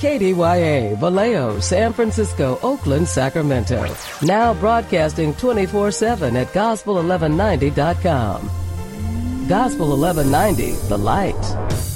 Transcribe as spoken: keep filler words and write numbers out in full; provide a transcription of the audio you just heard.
K D Y A, Vallejo, San Francisco, Oakland, Sacramento. Now broadcasting twenty-four seven at gospel eleven ninety dot com. Gospel eleven ninety, The Light.